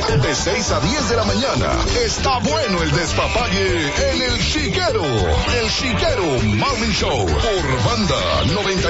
De 6 a 10 de la mañana. Está bueno el despapalle en El Chiquero. El Chiquero Morning Show. Por Banda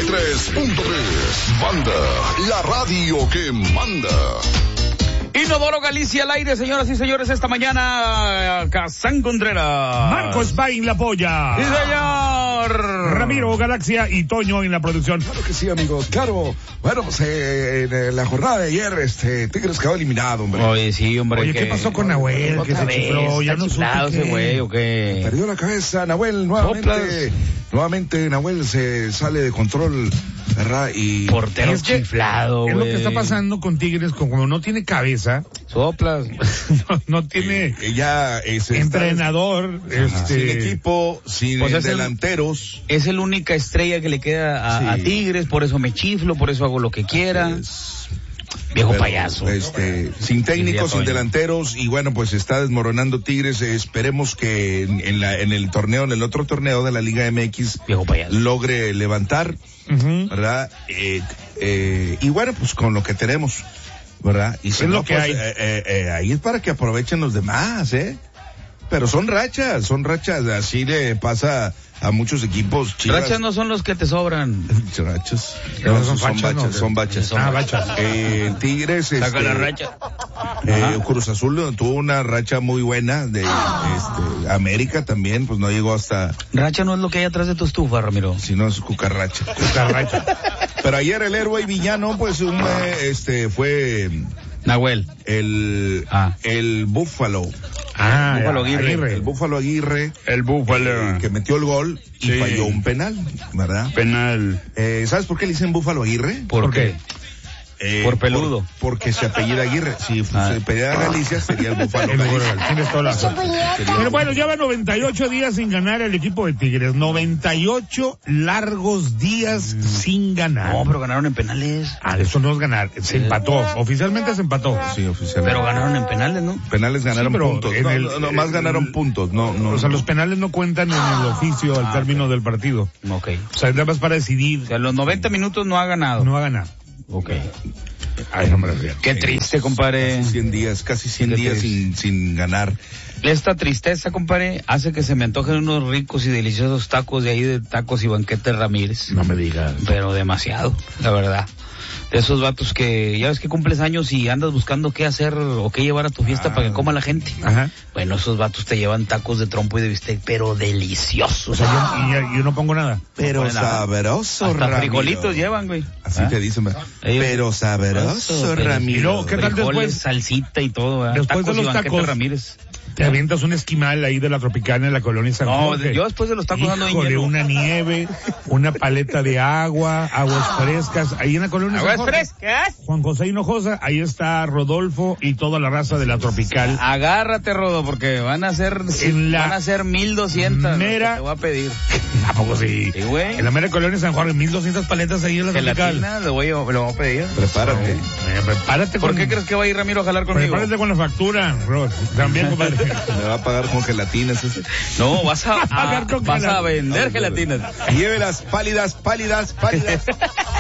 93.3. Banda, la radio que manda. Inodoro Galicia al aire, señoras y señores, esta mañana, Kazán Contreras. Marcos Bain la polla. ¡Sí, señor! Ramiro Galaxia y Toño en la producción. Claro que sí, amigos, claro. Bueno, pues en la jornada de ayer, Tigres quedó eliminado, hombre. Oye, sí, hombre. Oye, ¿qué pasó con Nahuel? Que se chifló, ya no supe ese güey, ¿o qué? Perdió la cabeza, Nahuel, nuevamente Nahuel se sale de control, ¿verdad? Y portero chiflado, güey. Es lo que está pasando con Tigres, como no tiene cabeza. Soplas. no tiene ya entrenador, sin equipo, sin pues delanteros. Es la única estrella que le queda a Tigres, por eso me chiflo, por eso hago lo que quiera. Viejo payaso. Sin técnicos, sin delanteros, y bueno, pues está desmoronando Tigres. Esperemos que en el otro torneo de la Liga MX, viejo payaso, logre levantar, ¿verdad? Y bueno, pues con lo que tenemos, ¿verdad? Y si es no, lo que pues, hay. Ahí es para que aprovechen los demás, Pero son rachas, así le pasa a muchos equipos. Chivas. Rachas no son los que te sobran. Rachas. No, son bachas. Bachas. Tigres, saca la racha. Cruz Azul tuvo una racha muy buena de América también, pues no llegó hasta. Racha no es lo que hay atrás de tu estufa, Ramiro. Si no es cucaracha. Pero ayer el héroe y villano, pues fue Nahuel. El Búfalo. Búfalo Aguirre. El Búfalo Aguirre. El Búfalo. Que metió el gol y falló un penal, ¿verdad? Penal. ¿Sabes por qué le dicen Búfalo Aguirre? ¿Por qué? Por peludo. Porque se apellida Aguirre. Si se apellida Galicia, sería el Búfalo Aguirre. Tienes toda la razón. Pero bueno, lleva 98 días sin ganar el equipo de Tigres. 98 largos días sin ganar. No, pero ganaron en penales. Eso no es ganar. Se empató. Oficialmente se empató. Sí, oficialmente. Pero ganaron en penales, ¿no? Penales ganaron puntos. No, más ganaron puntos. No. O sea, los penales no cuentan en el oficio al término del partido. Ok. O sea, nada más para decidir. O sea, los 90 minutos no ha ganado. No ha ganado. Ok. Ay, no me refiero. Qué triste, compadre. Casi 100 días sin ganar. Esta tristeza, compadre, hace que se me antojen unos ricos y deliciosos tacos de ahí de Tacos y Banquetes Ramírez. No me digas. Pero demasiado, la verdad. De esos vatos que ya ves que cumples años y andas buscando qué hacer o qué llevar a tu fiesta para que coma la gente. Ajá. Bueno, esos vatos te llevan tacos de trompo y de bistec, pero deliciosos. O sea, yo no pongo nada. Pero no sabroso, hasta Ramiro. frijolitos llevan, güey. Así te dicen, pero sabroso, Ramiro. ¿Qué tal después? Salsita y todo, ¿verdad? Después Tacos de los tacos, Ramírez. Te avientas un esquimal ahí de la Tropicana en la colonia San Jorge. No, yo después de los tacos ando en hielo. Una nieve, una paleta de aguas frescas, ahí en la colonia San Jorge. ¿Aguas frescas? Juan José Hinojosa, ahí está Rodolfo y toda la raza de la Tropical. Agárrate, Rodo, porque van a ser 1200. Mera. Te voy a pedir. ¿A poco sí? Sí, güey. En la mera colonia San Jorge, 1200 paletas ahí en la Tropical. Gelatina, lo voy a pedir. Prepárate. Prepárate. ¿Por qué crees que va a ir Ramiro a jalar conmigo? Prepárate con la factura, Rod. También, compadre. Me va a pagar con gelatinas. No, vas a vender gelatinas. Llévelas pálidas.